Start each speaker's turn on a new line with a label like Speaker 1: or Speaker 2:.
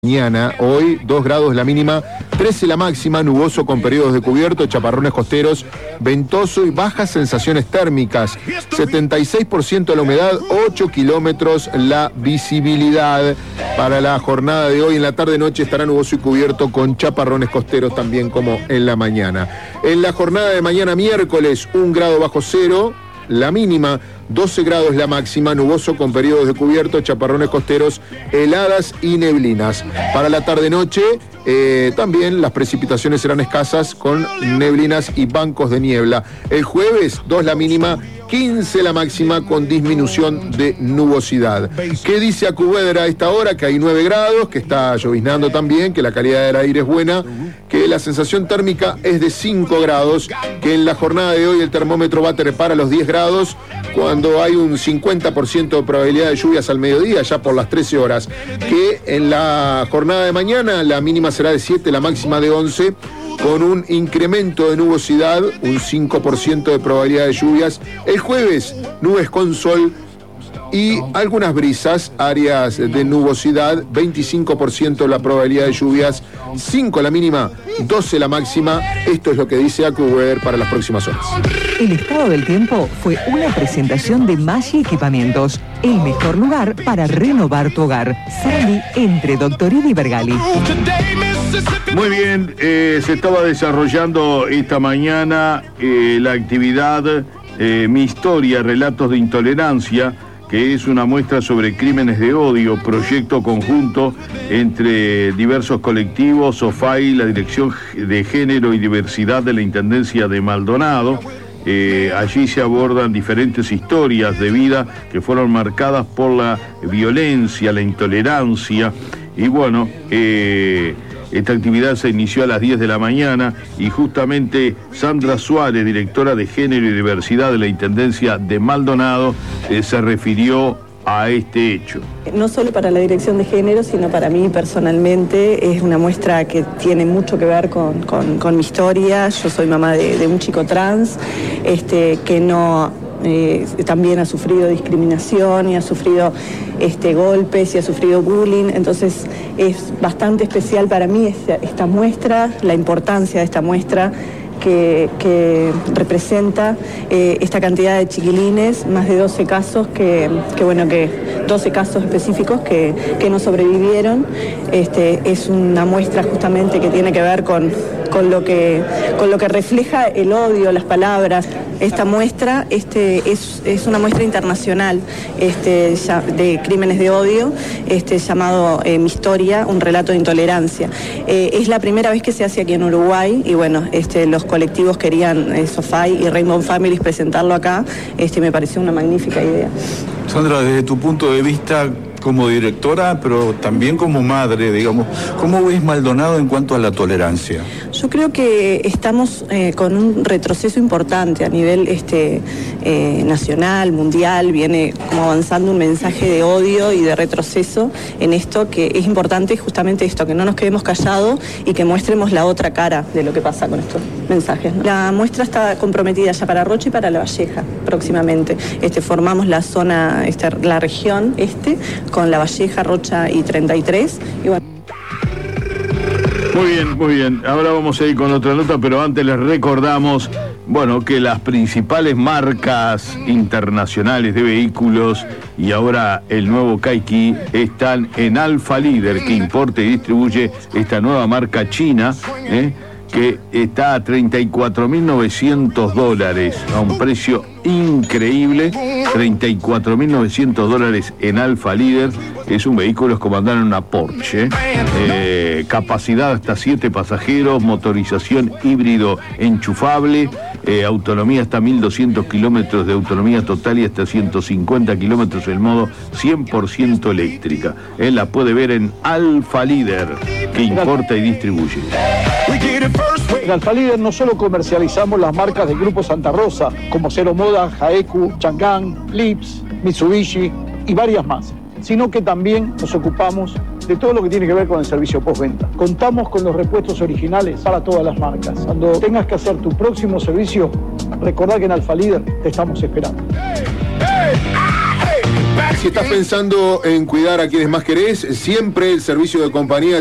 Speaker 1: Mañana, hoy 2 grados la mínima, 13 la máxima, nuboso con periodos de cubierto, chaparrones costeros, ventoso y bajas sensaciones térmicas, 76% la humedad, 8 kilómetros la visibilidad. Para la jornada de hoy en la tarde-noche estará nuboso y cubierto con chaparrones costeros también como en la mañana. En la jornada de mañana miércoles, 1 grado bajo cero, la mínima, 12 grados la máxima, nuboso con periodos de cubierto, chaparrones costeros, heladas y neblinas. Para la tarde-noche también las precipitaciones serán escasas con neblinas y bancos de niebla. El jueves, 2 la mínima, 15 la máxima con disminución de nubosidad. ¿Qué dice AccuWeather a esta hora? Que hay 9 grados, que está lloviznando también, que la calidad del aire es buena, que la sensación térmica es de 5 grados, que en la jornada de hoy el termómetro va a trepar a los 10 grados, cuando hay un 50% de probabilidad de lluvias al mediodía, ya por las 13 horas, que en la jornada de mañana la mínima será de 7, la máxima de 11, con un incremento de nubosidad, un 5% de probabilidad de lluvias. El jueves, nubes con sol y algunas brisas, áreas de nubosidad, 25% la probabilidad de lluvias, 5 la mínima, 12 la máxima. Esto es lo que dice AccuWeather para las próximas horas.
Speaker 2: El estado del tiempo fue una presentación de Maggi Equipamientos, el mejor lugar para renovar tu hogar. Salí entre Doctorini y Bergali.
Speaker 3: Muy bien, se estaba desarrollando esta mañana la actividad Mi Historia, Relatos de Intolerancia, que es una muestra sobre crímenes de odio, proyecto conjunto entre diversos colectivos, SOFAI, la Dirección de Género y Diversidad de la Intendencia de Maldonado. Allí se abordan diferentes historias de vida que fueron marcadas por la violencia, la intolerancia, y bueno, esta actividad se inició a las 10 de la mañana y justamente Sandra Suárez, directora de Género y Diversidad de la Intendencia de Maldonado, se refirió a este hecho.
Speaker 4: No solo para la Dirección de Género, sino para mí personalmente, es una muestra que tiene mucho que ver con mi historia. Yo soy mamá de un chico trans, que no... también ha sufrido discriminación y ha sufrido golpes y ha sufrido bullying, entonces es bastante especial para mí esta muestra, la importancia de esta muestra que representa esta cantidad de chiquilines, más de 12 casos que 12 casos específicos que no sobrevivieron. Es una muestra justamente que tiene que ver con lo que refleja el odio, las palabras. Esta muestra es una muestra internacional de crímenes de odio, llamado Mi Historia, un relato de intolerancia. Es la primera vez que se hace aquí en Uruguay y bueno, los colectivos querían, SOFAI y Rainbow Families, presentarlo acá. Me pareció una magnífica idea.
Speaker 5: Sandra, desde tu punto de vista como directora, pero también como madre, digamos, ¿cómo ves Maldonado en cuanto a la tolerancia?
Speaker 4: Yo creo que estamos con un retroceso importante a nivel nacional, mundial. Viene como avanzando un mensaje de odio y de retroceso en esto, que es importante justamente esto, que no nos quedemos callados y que muestremos la otra cara de lo que pasa con estos mensajes, ¿no? La muestra está comprometida ya para Rocha y para La Valleja próximamente. Formamos la zona, la región con La Valleja, Rocha y 33. Y bueno.
Speaker 3: Muy bien. Ahora vamos a ir con otra nota, pero antes les recordamos, que las principales marcas internacionales de vehículos y ahora el nuevo Kayqui están en Alfa Líder, que importa y distribuye esta nueva marca china, que está a $34.900, a un precio increíble. $34.900 en Alfa Líder. Es un vehículo, es como andar en una Porsche, capacidad hasta 7 pasajeros, motorización híbrido enchufable, autonomía hasta 1.200 kilómetros de autonomía total y hasta 150 kilómetros en modo 100% eléctrica. Él la puede ver en Alfa Líder, que importa y distribuye.
Speaker 6: En Alfa Líder no solo comercializamos las marcas del Grupo Santa Rosa, como Cero Moda, Jaeku, Chang'an, Lips, Mitsubishi y varias más, sino que también nos ocupamos de todo lo que tiene que ver con el servicio postventa. Contamos con los repuestos originales para todas las marcas. Cuando tengas que hacer tu próximo servicio, recordá que en Alfa Líder te estamos esperando.
Speaker 1: Si estás pensando en cuidar a quienes más querés, siempre el servicio de compañía